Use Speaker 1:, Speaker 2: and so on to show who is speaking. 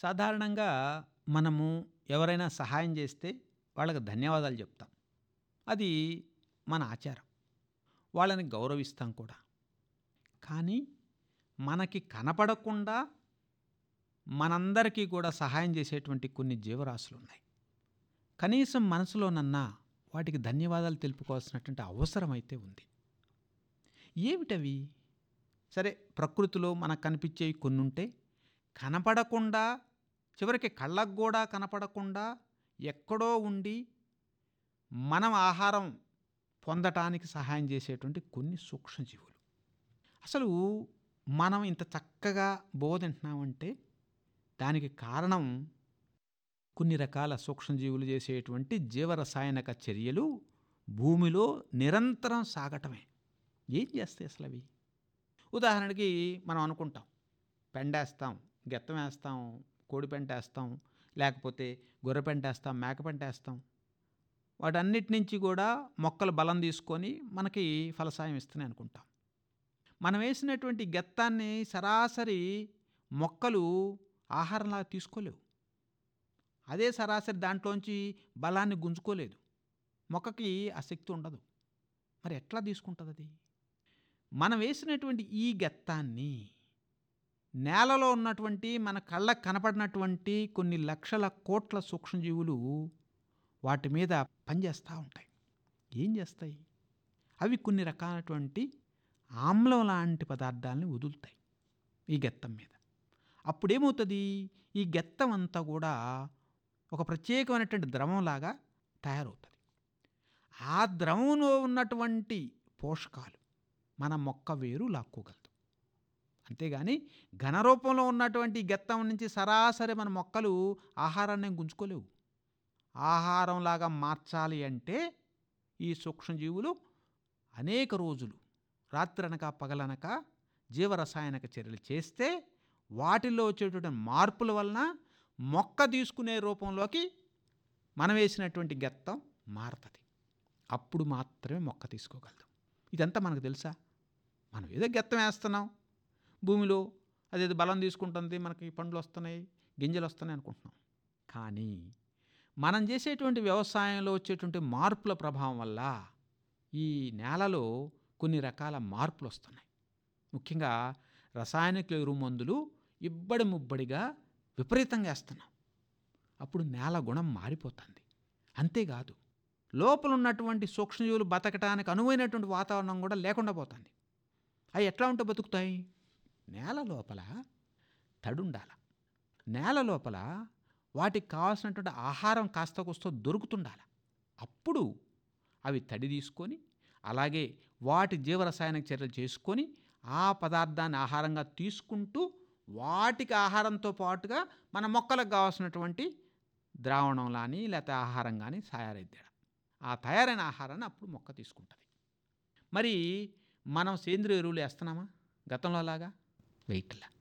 Speaker 1: సాధారణంగా మనము ఎవరైనా సహాయం చేస్తే వాళ్ళకి ధన్యవాదాలు చెప్తాం. అది మన ఆచారం. వాళ్ళని గౌరవిస్తాం కూడా. కానీ మనకి కనపడకుండా మనందరికీ కూడా సహాయం చేసేటువంటి కొన్ని జీవరాశులున్నాయి. కనీసం మనసులోనన్నా వాటికి ధన్యవాదాలు తెలుపుకోవాల్సినటువంటి అవసరం అయితే ఉంది. ఏమిటవి? సరే, ప్రకృతిలో మనకు కనిపించేవి కొన్నుంటే, కనపడకుండా చివరికి కళ్ళకు కూడా కనపడకుండా ఎక్కడో ఉండి మనం ఆహారం పొందటానికి సహాయం చేసేటువంటి కొన్ని సూక్ష్మజీవులు. అసలు మనం ఇంత చక్కగా బోధింటున్నామంటే దానికి కారణం కొన్ని రకాల సూక్ష్మజీవులు చేసేటువంటి జీవరసాయనిక చర్యలు భూమిలో నిరంతరం సాగటమే. ఏం చేస్తాయి అసలు అవి? ఉదాహరణకి మనం అనుకుంటాం, పెండేస్తాం, గెత్తం వేస్తాం, కోడి పెంట వేస్తాం, లేకపోతే గొర్రె పెంట వేస్తాం, మేక పెంట వేస్తాం. వాటన్నిటి నుంచి కూడా మొక్కలు బలం తీసుకొని మనకి ఫలసాయం ఇస్తున్నాయి అనుకుంటాం. మనం వేసినటువంటి గెత్తాన్ని సరాసరి మొక్కలు ఆహారంలా తీసుకోలేవు. అదే సరాసరి దాంట్లోంచి బలాన్ని గుంజుకోలేదు. మొక్కకి ఆ శక్తి ఉండదు. మరి ఎట్లా తీసుకుంటుంది అది? మనం వేసినటువంటి ఈ గెత్తాన్ని నేలలో ఉన్నటువంటి మన కళ్ళకు కనపడినటువంటి కొన్ని లక్షల కోట్ల సూక్ష్మజీవులు వాటి మీద పనిచేస్తూ ఉంటాయి. ఏం చేస్తాయి? అవి కొన్ని రకాలైనటువంటి ఆమ్లం లాంటి పదార్థాలని వదులుతాయి ఈ గెత్తం మీద. అప్పుడేమవుతుంది? ఈ గెత్తం అంతా కూడా ఒక ప్రత్యేకమైనటువంటి ద్రవంలాగా తయారవుతుంది. ఆ ద్రవంలో ఉన్నటువంటి పోషకాలు మన మొక్క వేరు లాక్కోగలదు. అంతేగాని ఘనరూపంలో ఉన్నటువంటి గెత్తం నుంచి సరాసరి మన మొక్కలు ఆహారాన్ని గుంజుకోలేవు. ఆహారంలాగా మార్చాలి అంటే ఈ సూక్ష్మజీవులు అనేక రోజులు రాత్రనక పగలనక జీవరసాయనిక చర్యలు చేస్తే వాటిల్లో వచ్చేటువంటి మార్పుల వలన మొక్క తీసుకునే రూపంలోకి మనం వేసినటువంటి గెత్తం మారుతుంది. అప్పుడు మాత్రమే మొక్క తీసుకోగలదు. ఇదంతా మనకు తెలుసా? మనం ఏదో గెత్తం వేస్తున్నాం, భూమిలో అదేదో బలం తీసుకుంటుంది, మనకి పండ్లు వస్తున్నాయి, గింజలు వస్తున్నాయి అనుకుంటున్నాం. కానీ మనం చేసేటువంటి వ్యవసాయంలో వచ్చేటువంటి మార్పుల ప్రభావం వల్ల ఈ నేలలో కొన్ని రకాల మార్పులు వస్తున్నాయి. ముఖ్యంగా రసాయనిక ఎరువు మందులు ఇబ్బడి ముబ్బడిగా విపరీతంగా వేస్తున్నాం. అప్పుడు నేల గుణం మారిపోతుంది. అంతేకాదు, లోపల ఉన్నటువంటి సూక్ష్మజీవులు బతకటానికి అనువైనటువంటి వాతావరణం కూడా లేకుండా పోతుంది. అవి ఎట్లా ఉంటే బతుకుతాయి? నేల లోపల తడి ఉండాలి. నేల లోపల వాటికి కావాల్సినటువంటి ఆహారం కాస్త కూస్తో దొరుకుతుండాలి. అప్పుడు అవి తడి తీసుకొని అలాగే వాటి జీవరసాయనిక చర్యలు చేసుకొని ఆ పదార్థాన్ని ఆహారంగా తీసుకుంటూ వాటికి ఆహారంతో పాటుగా మన మొక్కలకు కావాల్సినటువంటి ద్రావణం కానీ లేకపోతే ఆహారం కానీ తయారైద్ది. ఆ తయారైన ఆహారాన్ని అప్పుడు మొక్క తీసుకుంటుంది. మరి మనం సేంద్రియ ఎరువులు వేస్తున్నామా గతంలో లాగా? వేయట్లా.